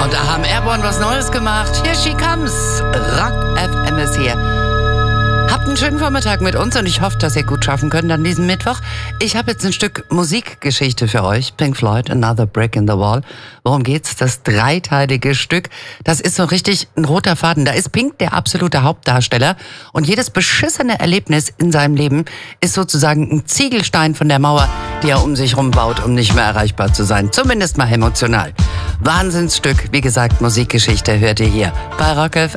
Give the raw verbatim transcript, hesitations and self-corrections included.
Und da haben Airborne was Neues gemacht. Here she comes. Rock F M ist hier. Habt einen schönen Vormittag mit uns und ich hoffe, dass ihr gut schaffen könnt an diesem Mittwoch. Ich habe jetzt ein Stück Musikgeschichte für euch. Pink Floyd, Another Brick in the Wall. Worum geht's? Das dreiteilige Stück, das ist so richtig ein roter Faden. Da ist Pink der absolute Hauptdarsteller und jedes beschissene Erlebnis in seinem Leben ist sozusagen ein Ziegelstein von der Mauer, die er um sich rum baut, um nicht mehr erreichbar zu sein. Zumindest mal emotional. Wahnsinnsstück, wie gesagt, Musikgeschichte hört ihr hier bei Rock F M.